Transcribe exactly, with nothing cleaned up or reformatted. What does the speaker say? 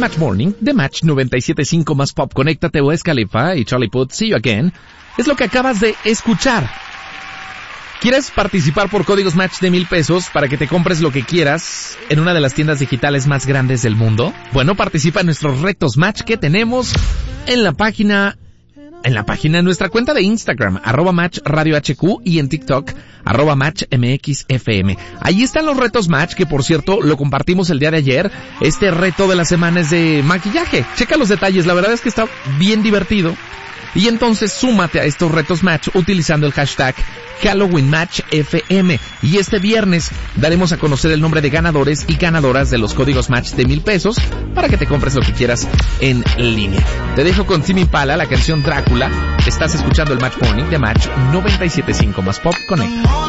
Match Morning de Match noventa y siete punto cinco más Pop. Conéctate, Wiz Khalifa y Charlie Puth, See You Again. Es lo que acabas de escuchar. ¿Quieres participar por códigos Match de mil pesos para que te compres lo que quieras en una de las tiendas digitales más grandes del mundo? Bueno, participa en nuestros retos Match que tenemos en la página, en la página, en nuestra cuenta de Instagram, arroba Match Radio H Q, y en TikTok, arroba Match M X F M. Ahí están los retos Match, que por cierto, lo compartimos el día de ayer. Este reto de la semana es de maquillaje. Checa los detalles, la verdad es que está bien divertido. Y entonces súmate a estos retos Match utilizando el hashtag Halloween Match F M. Y este viernes daremos a conocer el nombre de ganadores y ganadoras de los códigos Match de mil pesos para que te compres lo que quieras en línea. Te dejo con Tame Impala, la canción Drácula. Estás escuchando el Match Morning de Match noventa y siete punto cinco más Pop. Conecta.